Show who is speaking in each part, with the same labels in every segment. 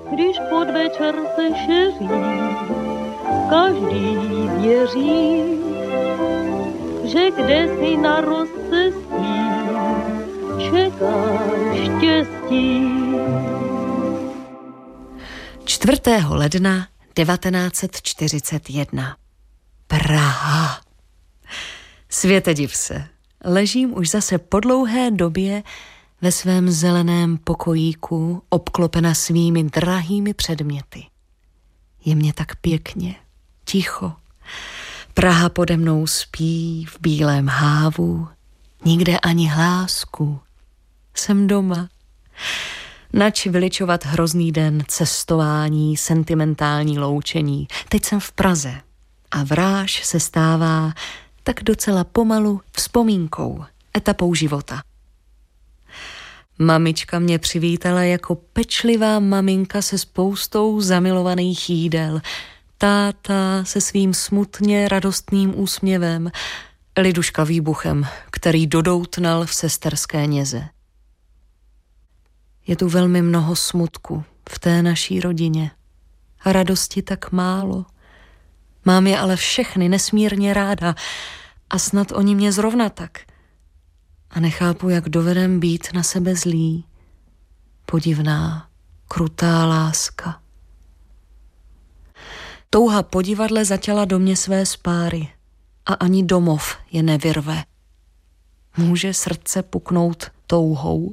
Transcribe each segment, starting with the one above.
Speaker 1: když podvečer se šeří, každý věří, že kdesi na rozcestí čeká štěstí.
Speaker 2: 4. ledna 1941. Praha. Světe div se, ležím už zase po dlouhé době ve svém zeleném pokojíku, obklopena svými drahými předměty. Je mně tak pěkně, ticho. Praha pode mnou spí v bílém hávu, nikde ani hlásku. Jsem doma. Nač vyličovat hrozný den, cestování, sentimentální loučení. Teď jsem v Praze a Vráž se stává tak docela pomalu vzpomínkou, etapou života. Mamička mě přivítala jako pečlivá maminka se spoustou zamilovaných jídel. Táta se svým smutně radostným úsměvem, Liduška výbuchem, který dodoutnal v sesterské něze. Je tu velmi mnoho smutku v té naší rodině a radosti tak málo. Mám je ale všechny nesmírně ráda a snad oni mě zrovna tak. A nechápu, jak dovedem být na sebe zlý. Podivná, krutá láska. Touha po divadle zatěla do mě své spáry a ani domov je nevyrve. Může srdce puknout touhou?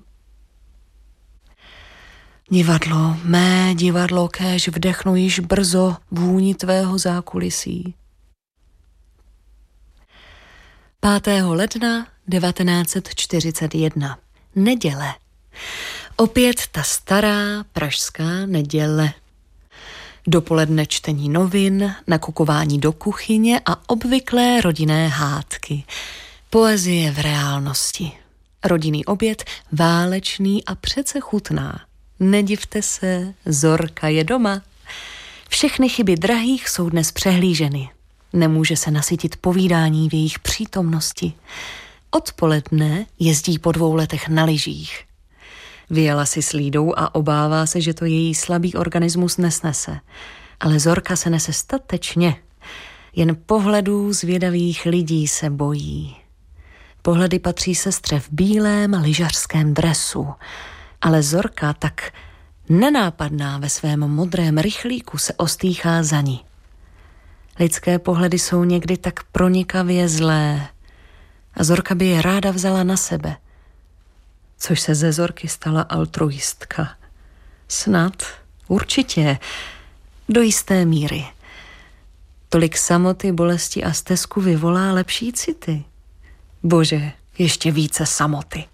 Speaker 2: Divadlo, mé divadlo, kéž vdechnu již brzo vůni tvého zákulisí. 5. ledna 1941. Neděle. Opět ta stará pražská neděle. Dopoledne čtení novin, nakukování do kuchyně a obvyklé rodinné hádky. Poezie v reálnosti. Rodinný oběd válečný a přece chutná. Nedivte se, Zorka je doma. Všechny chyby drahých jsou dnes přehlíženy. Nemůže se nasytit povídání v jejich přítomnosti. Odpoledne jezdí po 2 letech na lyžích. Vyjela si s Lídou a obává se, že to její slabý organismus nesnese. Ale Zorka se nese statečně. Jen pohledů zvědavých lidí se bojí. Pohledy patří sestře v bílém lyžařském dresu. Ale Zorka, tak nenápadná ve svém modrém rychlíku, se ostýchá za ní. Lidské pohledy jsou někdy tak pronikavě zlé a Zorka by je ráda vzala na sebe. Což se ze Zorky stala altruistka. Snad, určitě, do jisté míry. Tolik samoty, bolesti a stesku vyvolá lepší city. Bože, ještě více samoty.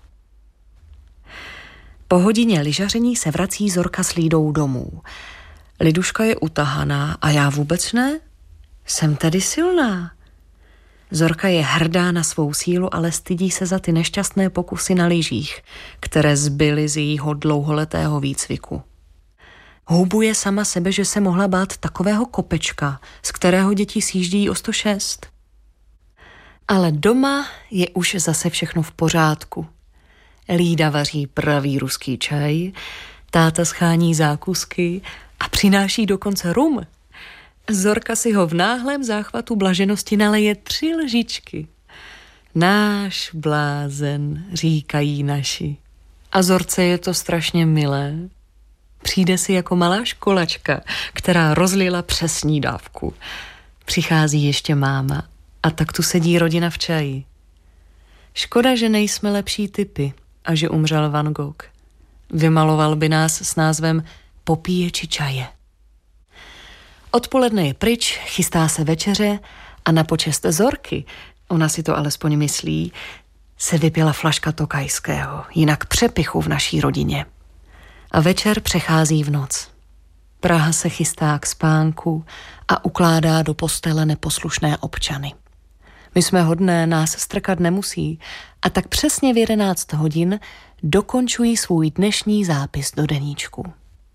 Speaker 2: Po hodině lyžaření se vrací Zorka s Lídou domů. Liduška je utahaná a já vůbec ne? Jsem tedy silná. Zorka je hrdá na svou sílu, ale stydí se za ty nešťastné pokusy na lyžích, které zbyly z jejího dlouholetého výcviku. Hubuje sama sebe, že se mohla bát takového kopečka, z kterého děti sjíždí o 106. Ale doma je už zase všechno v pořádku. Lída vaří pravý ruský čaj, táta schání zákusky a přináší dokonce rum. Zorka si ho v náhlém záchvatu blaženosti naleje 3 lžičky. Náš blázen, říkají naši. A Zorce je to strašně milé. Přijde si jako malá školačka, která rozlila přesní dávku. Přichází ještě máma a tak tu sedí rodina v čaji. Škoda, že nejsme lepší typy a že umřel Van Gogh. Vymaloval by nás s názvem Popíječi čaje. Odpoledne je pryč, chystá se večeře a na počest Zorky, ona si to alespoň myslí, se vypila flaška Tokajského, jinak přepichu v naší rodině. A večer přechází v noc. Praha se chystá k spánku a ukládá do postele neposlušné občany. My jsme hodné, nás strkat nemusí a tak přesně v 11 hodin dokončují svůj dnešní zápis do deníčku.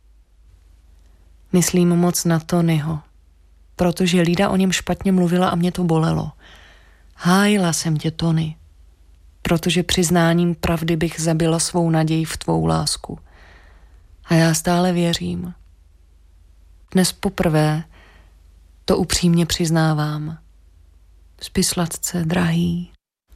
Speaker 2: Myslím moc na Tonyho, protože Lída o něm špatně mluvila a mě to bolelo. Hájila jsem tě, Tony, protože přiznáním pravdy bych zabila svou naději v tvou lásku. A já stále věřím. Dnes poprvé to upřímně přiznávám. Spislatce drahý.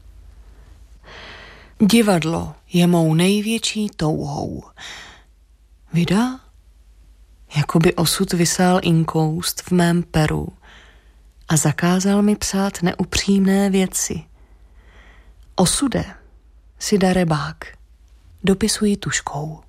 Speaker 2: Divadlo je mou největší touhou. Vida? Jakoby osud vysál inkoust v mém peru a zakázal mi psát neupřímné věci. Osude si darebák, dopisuji tužkou.